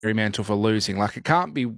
Fremantle for losing. Like it can't be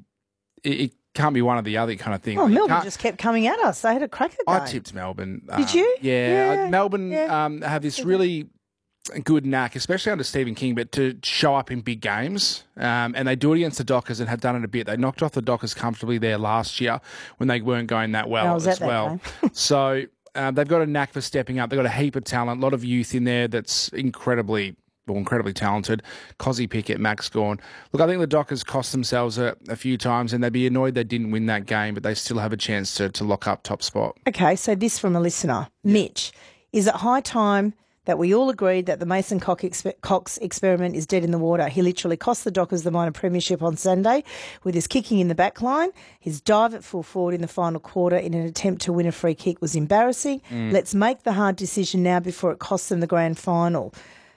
one or the other kind of thing. Oh, Like, Melbourne just kept coming at us. They had a cracker game. I tipped Melbourne. Did you? Yeah. Melbourne have this really good knack, especially under Stephen King, but to show up in big games. And they do it against the Dockers and have done it a bit. They knocked off the Dockers comfortably there last year when they weren't going that well as well. So they've got a knack for stepping up. They've got a heap of talent, a lot of youth in there that's incredibly talented. Cozzy Pickett, Max Gawn. Look, I think the Dockers cost themselves a few times and they'd be annoyed they didn't win that game, but they still have a chance to lock up top spot. Okay, so this from a listener. Mitch, is it high time that we all agreed that the Mason Cox experiment is dead in the water? He literally cost the Dockers the minor premiership on Sunday with his kicking in the back line. His dive at full forward in the final quarter in an attempt to win a free kick was embarrassing. Let's make the hard decision now before it costs them the grand final.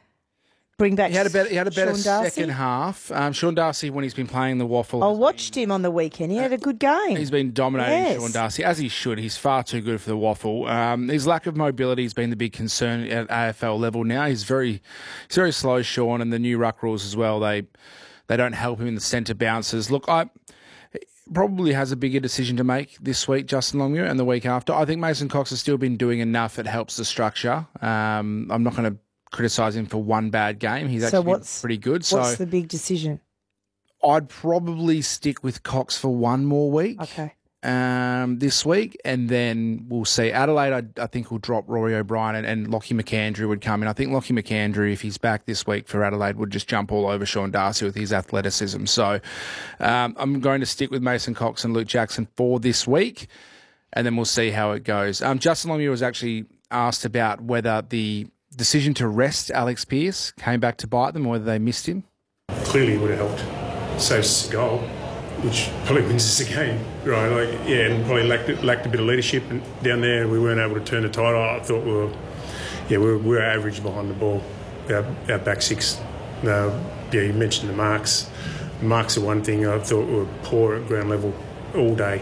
Bring back. He had a better second half. Sean Darcy, when he's been playing the waffle, I watched him on the weekend. He had a good game. He's been dominating. Sean Darcy, as he should. He's far too good for the waffle. His lack of mobility has been the big concern at AFL level now. He's very slow, Sean, and the new ruck rules as well. They don't help him in the centre bounces. Look, probably has a bigger decision to make this week, Justin Longmuir, and the week after. I think Mason Cox has still been doing enough that helps the structure. I'm not going to criticise him for one bad game. He's actually been pretty good. What's the big decision? I'd probably stick with Cox for one more week. Okay. This week, and then we'll see. Adelaide, I think, will drop Rory O'Brien and Lockie McAndrew would come in. I think Lockie McAndrew, if he's back this week for Adelaide, would just jump all over Sean Darcy with his athleticism. So I'm going to stick with Mason Cox and Luke Jackson for this week, and then we'll see how it goes. Justin Longmuir was actually asked about whether the decision to rest Alex Pearce came back to bite them or whether they missed him. Clearly would have helped. Saves us a goal, which probably wins us the game, right? And probably lacked a bit of leadership and down there. We weren't able to turn the tide. I thought we were average behind the ball. Our back six. You mentioned the marks. The marks are one thing. I thought we were poor at ground level all day.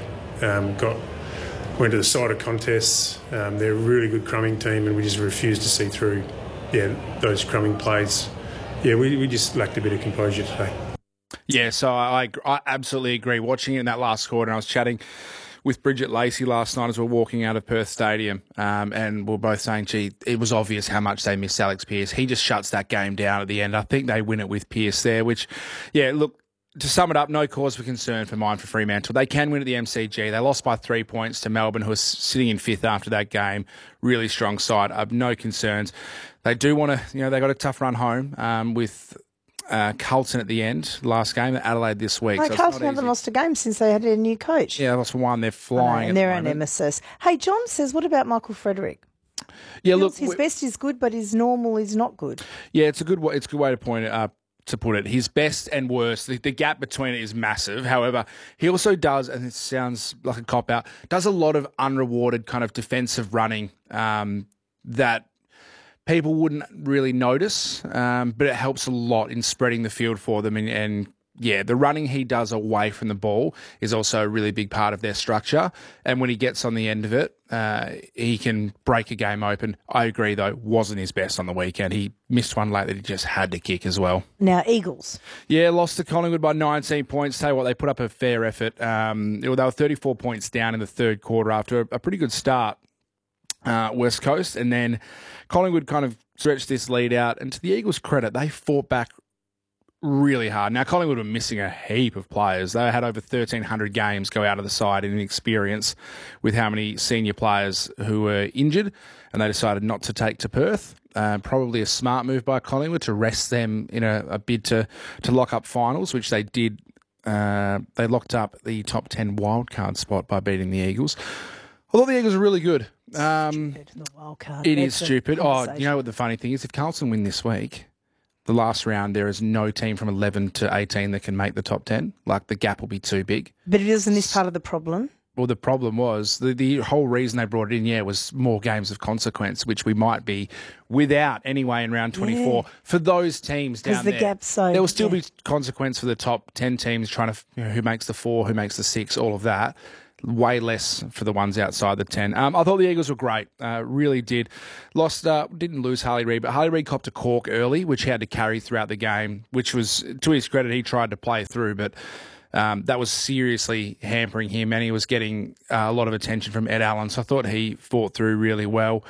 Went to the side of contests. They're a really good crumbing team, and we just refused to see through those crumbing plays. We just lacked a bit of composure today. Yeah, so I absolutely agree. Watching it in that last quarter, and I was chatting with Bridget Lacey last night as we were walking out of Perth Stadium, and we were both saying, it was obvious how much they missed Alex Pearce. He just shuts that game down at the end. I think they win it with Pearce there, which, look, to sum it up, no cause for concern for Fremantle. They can win at the MCG. They lost by 3 points to Melbourne, who was sitting in fifth after that game. Really strong side. I have no concerns. They do want to, they got a tough run home with Carlton at the end, last game, at Adelaide this week. No, so Carlton haven't lost a game since they had a new coach. Yeah, they lost one. They're flying. And they're an nemesis. Hey, John says, what about Michael Frederick? Yeah, look, his best is good, but his normal is not good. Yeah, it's a good way to point it up. To put it, his best and worst, the gap between it is massive. However, he also does, and it sounds like a cop-out, does a lot of unrewarded kind of defensive running that people wouldn't really notice, but it helps a lot in spreading the field for them. And the running he does away from the ball is also a really big part of their structure. And when he gets on the end of it, he can break a game open. I agree, though, wasn't his best on the weekend. He missed one late that he just had to kick as well. Now, Eagles. Yeah, lost to Collingwood by 19 points. Tell you what, they put up a fair effort. They were 34 points down in the third quarter after a pretty good start, West Coast. And then Collingwood kind of stretched this lead out. And to the Eagles' credit, they fought back really hard. Now, Collingwood were missing a heap of players. They had over 1,300 games go out of the side in experience with how many senior players who were injured, and they decided not to take to Perth. Probably a smart move by Collingwood to rest them in a bid to lock up finals, which they did. They locked up the top 10 wildcard spot by beating the Eagles. I thought the Eagles were really good. Stupid, the wildcard. It is stupid. Oh, you know what the funny thing is? If Carlton win this week, the last round, there is no team from 11 to 18 that can make the top 10. Like, the gap will be too big. But isn't this part of the problem? Well, the problem was, the whole reason they brought it in, was more games of consequence, which we might be without anyway in round 24 for those teams down there. Because the gap's so... There will still be consequence for the top 10 teams trying to, who makes the 4, who makes the 6, all of that. way less for the ones outside the 10. I thought the Eagles were great. Really did. Didn't lose Harley Reid, but Harley Reid copped a cork early, which he had to carry throughout the game, which was, to his credit, he tried to play through, but that was seriously hampering him, and he was getting a lot of attention from Ed Allen, so I thought he fought through really well.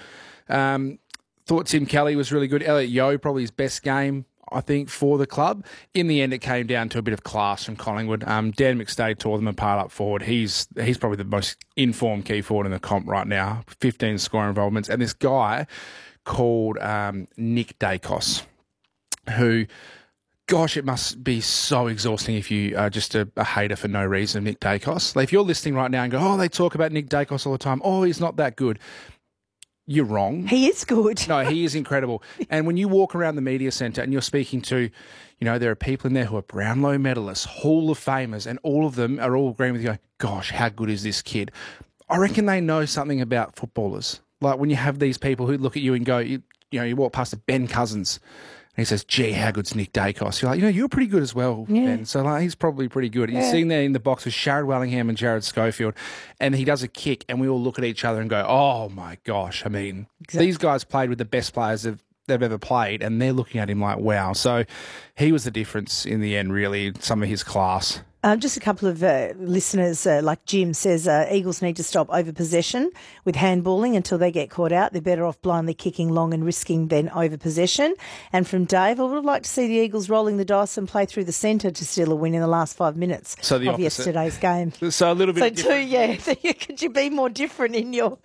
Thought Tim Kelly was really good. Elliot Yeo, probably his best game, I think, for the club. In the end, it came down to a bit of class from Collingwood. Dan McStay tore them apart up forward. He's probably the most informed key forward in the comp right now. 15 scoring involvements. And this guy called Nick Dacos, who, gosh, it must be so exhausting if you are just a hater for no reason of Nick Dacos. Like, if you're listening right now and go, oh, they talk about Nick Dacos all the time. Oh, he's not that good. You're wrong. He is good. No, he is incredible. And when you walk around the media centre and you're speaking to, there are people in there who are Brownlow medalists, Hall of Famers, and all of them are all agreeing with you, going, gosh, how good is this kid? I reckon they know something about footballers. Like when you have these people who look at you and go, you walk past a Ben Cousins, and he says, gee, how good's Nick Dacos? You're like, you're pretty good as well, Ben. So he's probably pretty good. You're sitting there in the box with Sharrod Wellingham and Jared Schofield, and he does a kick, and we all look at each other and go, oh, my gosh. I mean, These guys played with the best players they've ever played, and they're looking at him like, wow. So he was the difference in the end, really, some of his class. Just a couple of listeners, like Jim says, Eagles need to stop over possession with handballing until they get caught out. They're better off blindly kicking long and risking than over possession. And from Dave, I would like to see the Eagles rolling the dice and play through the centre to steal a win in the last 5 minutes of yesterday's game. So a little bit different. Could you be more different in your...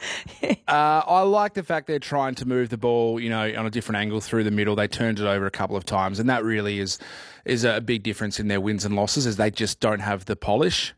I like the fact they're trying to move the ball, on a different angle through the middle. They turned it over a couple of times, and that really is a big difference in their wins and losses, as they just don't have the polish.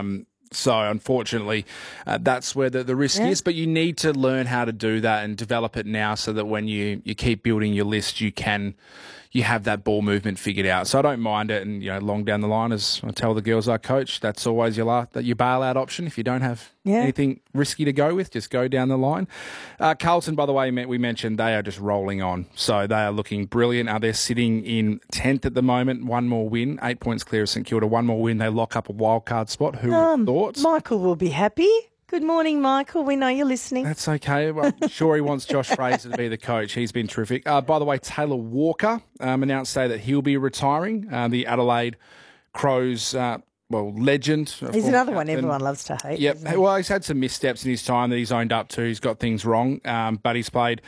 So unfortunately, that's where the risk is. But you need to learn how to do that and develop it now, so that when you keep building your list, you have that ball movement figured out. So I don't mind it. And, long down the line, as I tell the girls I coach, that's always your bailout option. If you don't have anything risky to go with, just go down the line. Carlton, by the way, we mentioned, they are just rolling on. So they are looking brilliant. They're sitting in 10th at the moment. One more win, 8 points clear of St Kilda. One more win, they lock up a wildcard spot. Who would have thought? Michael will be happy. Good morning, Michael. We know you're listening. That's okay. Well, I'm sure he wants Josh Fraser to be the coach. He's been terrific. By the way, Taylor Walker announced today that he'll be retiring. The Adelaide Crows, legend. He's another one everyone loves to hate. Yep. Well, he's had some missteps in his time that he's owned up to. He's got things wrong, but he's played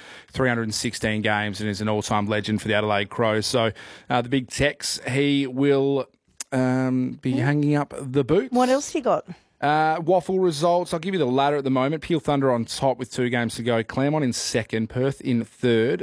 316 games and is an all-time legend for the Adelaide Crows. So the Big Tex, he will be hanging up the boots. What else you got? Waffle results. I'll give you the ladder at the moment. Peel Thunder on top with 2 games to go. Claremont in second. Perth in third.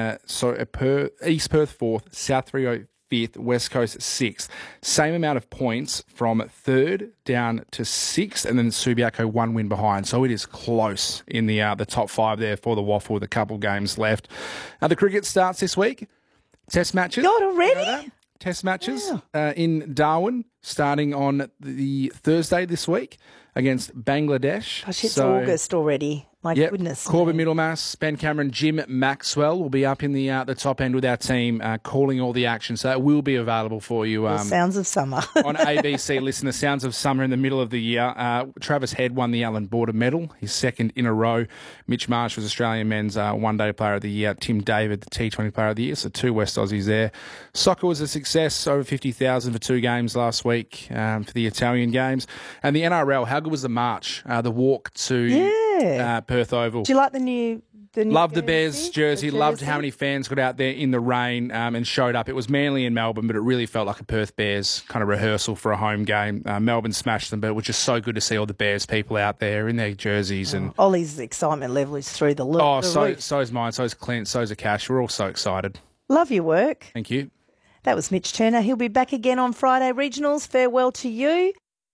East Perth 4th. South Rio 5th. West Coast 6th. Same amount of points from 3rd down to 6th. And then Subiaco 1 win behind. So it is close in the top 5 there for the Waffle with a couple games left. The cricket starts this week. Test matches. God, already? Test matches in Darwin, starting on the Thursday this week against Bangladesh. Gosh, it's August already. My goodness. Corbin Middlemass, Ben Cameron, Jim Maxwell will be up in the top end with our team, calling all the action. So it will be available for you. Sounds of summer. On ABC, listen, the sounds of summer in the middle of the year. Travis Head won the Allan Border Medal, his 2nd in a row. Mitch Marsh was Australian Men's One-Day Player of the Year. Tim David, the T20 Player of the Year. So 2 West Aussies there. Soccer was a success, over 50,000 for 2 games last week for the Italian games. And the NRL, how good was the march, the walk to Perth Oval? Do you like the new Loved the Bears jersey. Loved how many fans got out there in the rain and showed up. It was Manly in Melbourne, but it really felt like a Perth Bears kind of rehearsal for a home game. Melbourne smashed them, but it was just so good to see all the Bears people out there in their jerseys. And Ollie's excitement level is through the roof. Oh, so is mine. So is Clint. So is Akash. We're all so excited. Love your work. Thank you. That was Mitch Turner. He'll be back again on Friday Regionals. Farewell to you.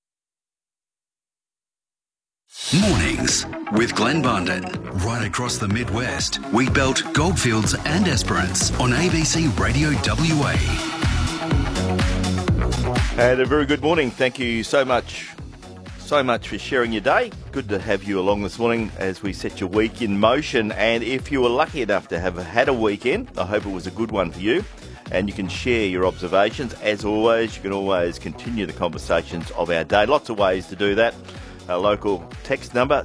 Mornings with Glenn Bundon. Right across the Midwest, Wheatbelt, Goldfields and Esperance on ABC Radio WA. And a very good morning. Thank you so much for sharing your day. Good to have you along this morning as we set your week in motion. And if you were lucky enough to have had a weekend, I hope it was a good one for you. And you can share your observations. As always, you can always continue the conversations of our day. Lots of ways to do that. Our local text number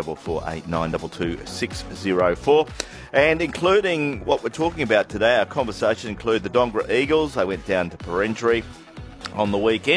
0448922604. And including what we're talking about today, our conversation include the Dongara Eagles. They went down to Perentry on the weekend.